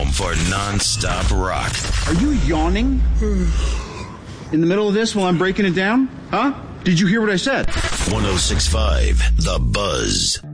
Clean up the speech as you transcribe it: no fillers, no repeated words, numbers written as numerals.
home for non-stop rock. Are you yawning in the middle of this while I'm breaking it down? Huh? Did you hear what I said? 106.5 The Buzz.